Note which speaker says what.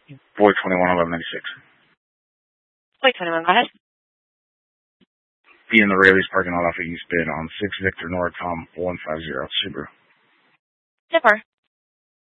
Speaker 1: Boy 211196.
Speaker 2: Boy 21, go ahead.
Speaker 1: Be in the Rayleigh's parking lot off of East Bend on 6 Victor North, Tom 150 Subaru.
Speaker 2: Zipper.